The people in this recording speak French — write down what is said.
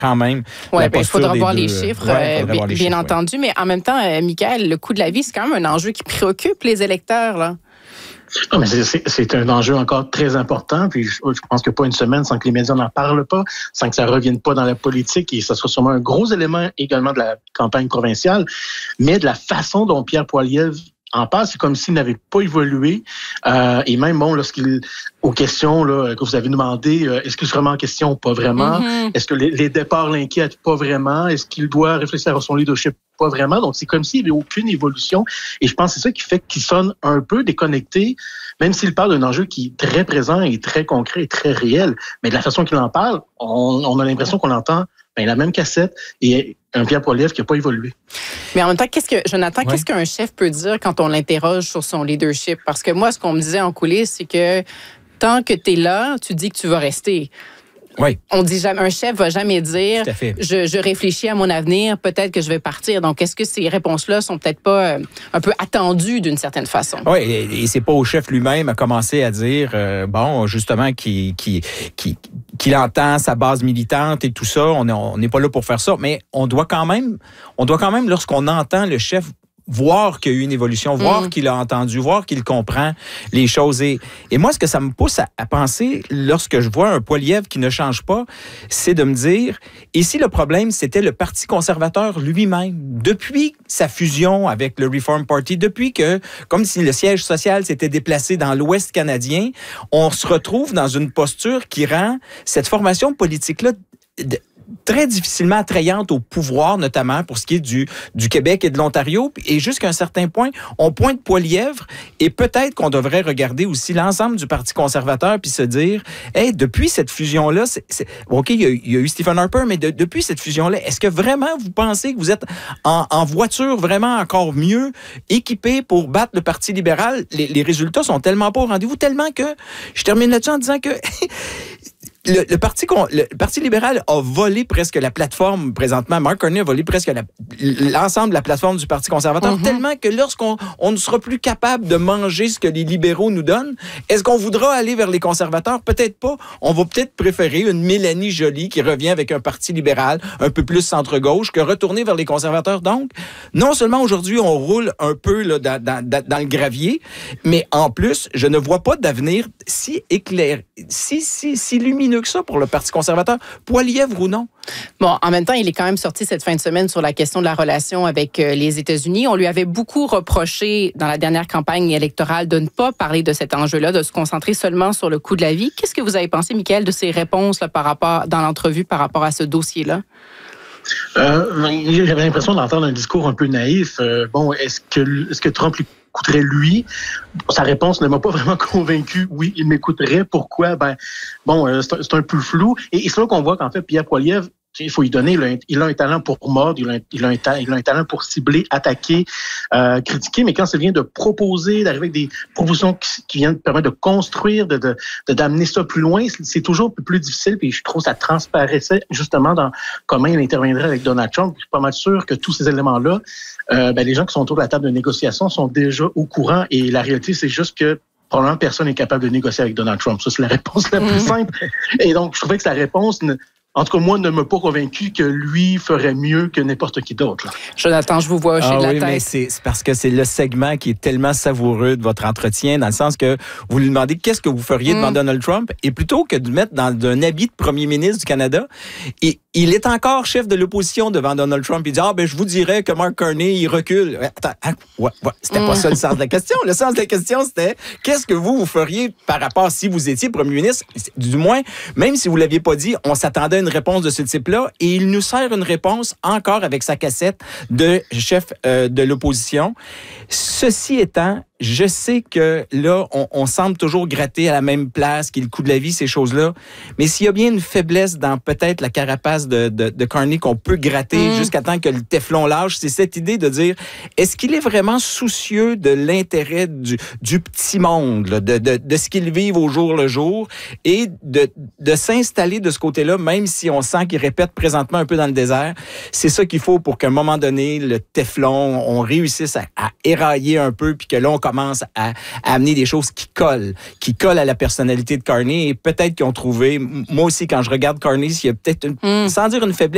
quand même. Oui, il faudra voir les chiffres, bien entendu. Mais en même temps, Michaël, le coût de la vie, c'est quand même un enjeu qui préoccupe les électeurs, là. Non, mais c'est un enjeu encore très important. Puis je pense que pas une semaine sans que les médias n'en parlent pas, sans que ça revienne pas dans la politique. Et ça sera sûrement un gros élément également de la campagne provinciale. Mais de la façon dont Pierre Poilievre en parle, c'est comme s'il n'avait pas évolué. Et même, bon, aux questions là, que vous avez demandé, est-ce que c'est vraiment en question? Pas vraiment. Mm-hmm. Est-ce que les départs l'inquiètent? Pas vraiment. Est-ce qu'il doit réfléchir à son leadership? Pas vraiment. Donc, c'est comme s'il n'y avait aucune évolution. Et je pense que c'est ça qui fait qu'il sonne un peu déconnecté, même s'il parle d'un enjeu qui est très présent et très concret et très réel. Mais de la façon qu'il en parle, on a l'impression qu'on entend la même cassette et un Pierre Poilievre qui n'a pas évolué. Mais en même temps, Jonathan, qu'est-ce qu'un chef peut dire quand on l'interroge sur son leadership? Parce que moi, ce qu'on me disait en coulisses, c'est que tant que tu es là, tu dis que tu vas rester. Oui. On dit jamais, un chef va jamais dire je réfléchis à mon avenir, peut-être que je vais partir. Donc, est-ce que ces réponses-là sont peut-être pas un peu attendues d'une certaine façon? Oui, et c'est pas au chef lui-même à commencer à dire justement qu'il entend sa base militante et tout ça. On n'est pas là pour faire ça, mais on doit quand même, lorsqu'on entend le chef, voir qu'il y a eu une évolution, voir qu'il a entendu, voir qu'il comprend les choses. Et moi, ce que ça me pousse à penser, lorsque je vois un Poilievre qui ne change pas, c'est de me dire, et si le problème, c'était le Parti conservateur lui-même, depuis sa fusion avec le Reform Party, depuis que, comme si le siège social s'était déplacé dans l'Ouest canadien, on se retrouve dans une posture qui rend cette formation politique-là très difficilement attrayante au pouvoir, notamment pour ce qui est du Québec et de l'Ontario. Et jusqu'à un certain point, on pointe Poilievre et peut-être qu'on devrait regarder aussi l'ensemble du Parti conservateur puis se dire, hey, depuis cette fusion-là, OK, il y a eu Stephen Harper, mais depuis cette fusion-là, est-ce que vraiment vous pensez que vous êtes en voiture vraiment encore mieux équipé pour battre le Parti libéral? Les résultats sont tellement pas au rendez-vous, tellement que je termine là-dessus en disant que Le Parti libéral a volé presque la plateforme présentement. Mark Carney a volé presque l'ensemble de la plateforme du Parti conservateur, tellement que lorsqu'on ne sera plus capable de manger ce que les libéraux nous donnent, est-ce qu'on voudra aller vers les conservateurs? Peut-être pas. On va peut-être préférer une Mélanie Joly qui revient avec un Parti libéral un peu plus centre-gauche que retourner vers les conservateurs. Donc, non seulement aujourd'hui, on roule un peu là, dans le gravier, mais en plus, je ne vois pas d'avenir si éclairé, si lumineux que ça pour le Parti conservateur, Poilievre ou non. Bon, en même temps, il est quand même sorti cette fin de semaine sur la question de la relation avec les États-Unis. On lui avait beaucoup reproché dans la dernière campagne électorale de ne pas parler de cet enjeu-là, de se concentrer seulement sur le coût de la vie. Qu'est-ce que vous avez pensé, Michaël, de ses réponses là, dans l'entrevue par rapport à ce dossier-là? J'avais l'impression d'entendre un discours un peu naïf. Est-ce que Trump lui coûterait lui? Sa réponse ne m'a pas vraiment convaincu. Oui, il m'écouterait. Pourquoi? C'est un peu flou. Et c'est là qu'on voit qu'en fait, Pierre Poilievre, il faut lui donner, il a un talent pour mordre, il a un talent pour cibler, attaquer, critiquer, mais quand ça vient de proposer, d'arriver avec des propositions qui viennent permettre de construire, d'amener ça plus loin, c'est toujours un peu plus difficile, puis je trouve que ça transparaissait justement dans comment il interviendrait avec Donald Trump. Je suis pas mal sûr que tous ces éléments-là, les gens qui sont autour de la table de négociation sont déjà au courant, et la réalité, c'est juste que probablement personne n'est capable de négocier avec Donald Trump. Ça, c'est la réponse la plus simple. Et donc, je trouvais que sa réponse, en tout cas, moi, ne m'a pas convaincu que lui ferait mieux que n'importe qui d'autre. Là. Jonathan, je vous vois hocher de la tête. Mais c'est parce que c'est le segment qui est tellement savoureux de votre entretien, dans le sens que vous lui demandez qu'est-ce que vous feriez devant Donald Trump, et plutôt que de mettre dans un habit de premier ministre du Canada, il est encore chef de l'opposition devant Donald Trump. Il dit, je vous dirais que Mark Carney, il recule. Attends, c'était pas ça le sens de la question. Le sens de la question, c'était qu'est-ce que vous feriez par rapport si vous étiez premier ministre? Du moins, même si vous l'aviez pas dit, on s'attendait à une réponse de ce type-là, et il nous sert une réponse encore avec sa cassette de chef de l'opposition. Ceci étant, je sais que là, on semble toujours gratter à la même place, qu'il y ait le coût de la vie, ces choses-là. Mais s'il y a bien une faiblesse dans peut-être la carapace de Carney qu'on peut gratter jusqu'à temps que le téflon lâche, c'est cette idée de dire, est-ce qu'il est vraiment soucieux de l'intérêt du petit monde, là, de ce qu'ils vivent au jour le jour, et de s'installer de ce côté-là, même si on sent qu'il répète présentement un peu dans le désert. C'est ça qu'il faut pour qu'à un moment donné, le téflon, on réussisse à érailler un peu, puis que là, on commence à amener des choses qui collent à la personnalité de Carney, et peut-être qu'ils ont trouvé, moi aussi, quand je regarde Carney, s'il y a peut-être sans dire une faiblesse,